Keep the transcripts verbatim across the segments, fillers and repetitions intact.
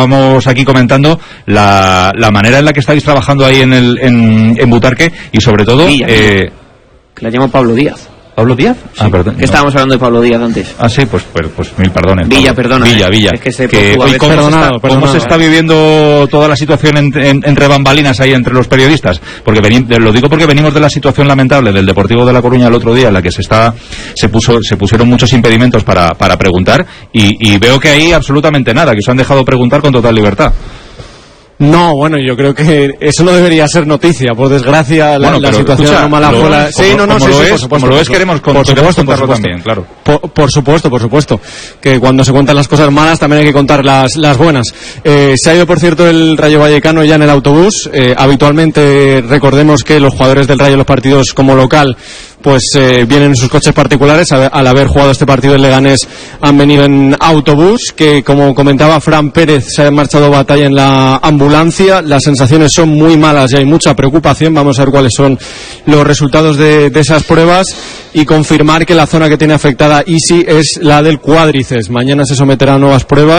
estábamos aquí comentando la, la manera en la que estáis trabajando ahí en el en, en Butarque y sobre todo Villa, eh, que la llamo Pablo Díaz. ¿Pablo Díaz? Sí. Ah, perdón. Que No. estábamos hablando de Pablo Díaz antes. Ah, sí, pues, pues, pues mil perdones. Villa, Pablo. perdona. Villa, Villa. Es que se que, portugués. hoy, ¿cómo, Perdonado, se está, perdonado. ¿Cómo se está viviendo toda la situación en, en, entre bambalinas ahí entre los periodistas? Porque veni, lo digo porque venimos de la situación lamentable del Deportivo de La Coruña el otro día, en la que se está se puso se pusieron muchos impedimentos para, para preguntar y, y veo que ahí absolutamente nada, que se han dejado preguntar con total libertad. No, bueno, yo creo que eso no debería ser noticia. Por desgracia, la, Bueno, la pero, situación escucha, anómala lo- fue la... como- Sí, no, no, como sí, lo sí, es, por supuesto. como lo por es, queremos con- por queremos supuesto, por contarlo supuesto. también, claro. Por, por supuesto, por supuesto. Que cuando se cuentan las cosas malas también hay que contar las, las buenas. Eh, se ha ido, por cierto, el Rayo Vallecano ya en el autobús. Eh, habitualmente, recordemos que los jugadores del Rayo en los partidos como local pues eh, vienen en sus coches particulares. Al haber jugado este partido en Leganés han venido en autobús, que como comentaba Fran Pérez, se ha marchado batalla en la ambulancia. Las sensaciones son muy malas y hay mucha preocupación. Vamos a ver cuáles son los resultados de, de esas pruebas y confirmar que la zona que tiene afectada Isi es la del cuádriceps. Mañana se someterá a nuevas pruebas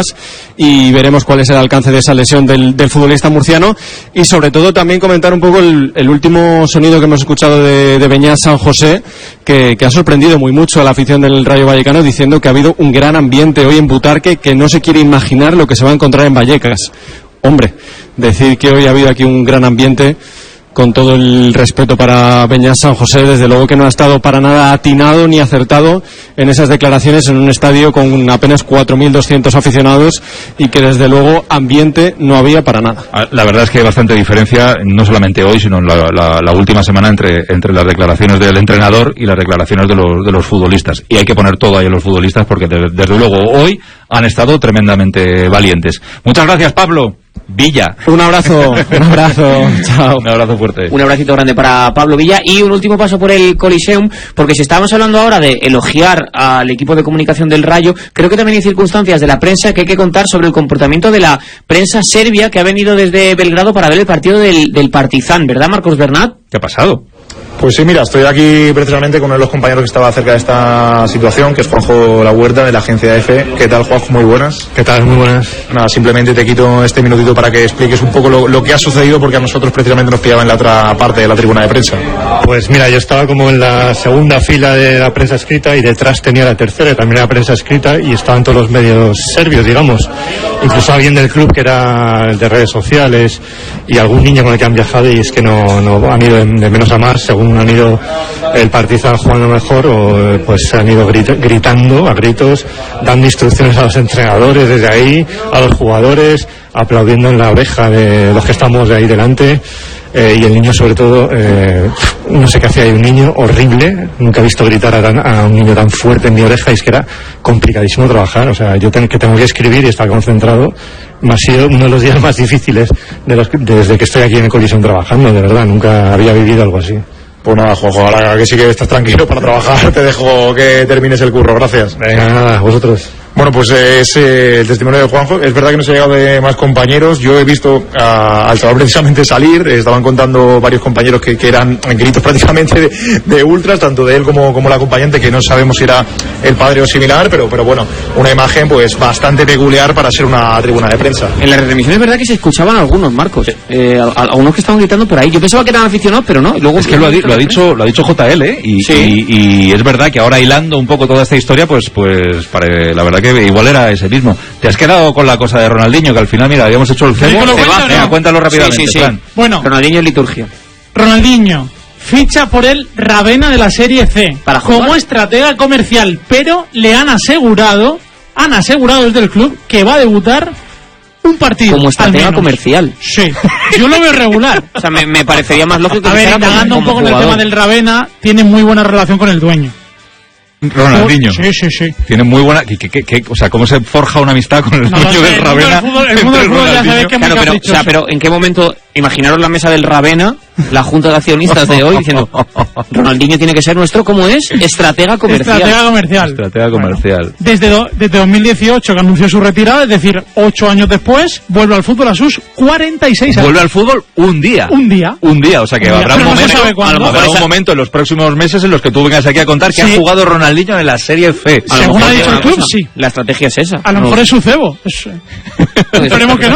y veremos cuál es el alcance de esa lesión del, del futbolista murciano, y sobre todo también comentar un poco el, el último sonido que hemos escuchado de, de Beñat San José, que, que ha sorprendido muy mucho a la afición del Rayo Vallecano, diciendo que ha habido un gran ambiente hoy en Butarque, que no se quiere imaginar lo que se va a encontrar en Vallecas. Hombre, decir que hoy ha habido aquí un gran ambiente, con todo el respeto para Beñat San José, desde luego que no ha estado para nada atinado ni acertado en esas declaraciones en un estadio con apenas cuatro mil doscientos aficionados, y que desde luego ambiente no había para nada. La verdad es que hay bastante diferencia, no solamente hoy, sino en la, la, la última semana entre, entre las declaraciones del entrenador y las declaraciones de los, de los futbolistas. Y hay que poner todo ahí a los futbolistas porque de, desde luego hoy han estado tremendamente valientes. Muchas gracias, Pablo. Villa. Un abrazo, un abrazo, chao. Un abrazo fuerte. Un abracito grande para Pablo Villa y un último paso por el Coliseum, porque si estábamos hablando ahora de elogiar al equipo de comunicación del Rayo, creo que también hay circunstancias de la prensa que hay que contar sobre el comportamiento de la prensa serbia que ha venido desde Belgrado para ver el partido del, del Partizan, ¿verdad, Marcos Bernat? ¿Qué ha pasado? Pues sí, mira, estoy aquí precisamente con uno de los compañeros que estaba cerca de esta situación, que es Juanjo La Huerta, de la agencia EFE. ¿Qué tal, Juanjo? Muy buenas. ¿Qué tal? Muy buenas. Nada, simplemente te quito este minutito para que expliques un poco lo, lo que ha sucedido, porque a nosotros precisamente nos pillaba en la otra parte de la tribuna de prensa. Pues mira, yo estaba como en la segunda fila de la prensa escrita y detrás tenía la tercera, también la prensa escrita, y estaban todos los medios serbios, digamos. Incluso alguien del club que era de redes sociales y algún niño con el que han viajado, y es que no, no han ido de, de menos a más, según han ido el Partizan jugando mejor, o pues se han ido grit- gritando a gritos, dando instrucciones a los entrenadores desde ahí, a los jugadores, aplaudiendo en la oreja de los que estamos de ahí delante. Eh, y el niño, sobre todo, eh, no sé qué hacía ahí un niño, horrible. Nunca he visto gritar a, tan, a un niño tan fuerte en mi oreja, y es que era complicadísimo trabajar. O sea, yo ten, que tengo que escribir y estar concentrado, me ha sido uno de los días más difíciles de los, desde que estoy aquí en el Coliseum trabajando, de verdad. Nunca había vivido algo así. Pues nada, Juanjo, ahora que sí que estás tranquilo para trabajar, te dejo que termines el curro. Gracias. Venga, nada, vosotros. Bueno, pues es eh, el testimonio de Juanjo. Es verdad que no se ha llegado de más compañeros. Yo he visto a, al chaval precisamente salir. Estaban contando varios compañeros que, que eran gritos prácticamente de, de ultras, tanto de él como, como la acompañante, que no sabemos si era el padre o similar, pero, pero bueno, una imagen pues bastante peculiar para ser una tribuna de prensa. En la retransmisión es verdad que se escuchaban algunos, Marcos, eh, a- algunos que estaban gritando por ahí. Yo pensaba que eran aficionados, pero no. Luego Es que lo ha, di- lo ha dicho lo ha dicho J L, ¿eh? y, Sí. y, y es verdad que ahora hilando un poco toda esta historia, pues pues pare- la verdad que igual era ese mismo. Te has quedado con la cosa de Ronaldinho, que al final, mira, habíamos hecho el cebo. ¿lo cuento, Venga, no? cuéntalo rápidamente, Sí, sí, sí. Fran. Bueno, Ronaldinho en liturgia. Ronaldinho ficha por el Ravenna de la Serie C Para jugar. como estratega comercial, pero le han asegurado, han asegurado desde el club que va a debutar un partido. Como al estratega menos. comercial. Sí, yo lo veo regular. O sea, me, me parecería más lógico A que ver, fuera como- indagando un como poco en el jugador. tema del Ravenna, tiene muy buena relación con el dueño. Ronaldinho. Sí, sí, sí. Tiene muy buena. Que, que, que, que- o sea, ¿cómo se forja una amistad con el No lo dueño sé, del el mundo Ravenna? del fútbol- el mundo del entre fútbol ya Ronaldinho? sabéis que es muy Claro, pero, o caprichoso. sea, pero ¿en qué momento, imaginaros la mesa del Ravenna, la junta de accionistas de hoy, diciendo Ronaldinho tiene que ser nuestro, ¿cómo es? Estratega comercial. Estratega comercial. Estratega comercial. Desde, do- desde dos mil dieciocho, que anunció su retirada, es decir, ocho años después, vuelve al fútbol a sus cuarenta y seis años. Vuelve al fútbol un día. Un día. Un día, o sea que Un día, habrá un pero no se momento, sabe cuándo. a lo mejor Habrá un esa- momento en los próximos meses en los que tú vengas aquí a contar que Sí. ha jugado Ronaldinho en la Serie F. A lo Según mejor ha dicho una el club, cosa, sí. La estrategia es esa. A lo No- mejor es su cebo. Es- Esperemos que no.